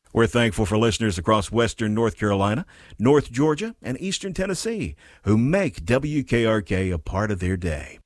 We're thankful for listeners across western North Carolina, North Georgia, and eastern Tennessee who make WKRK a part of their day.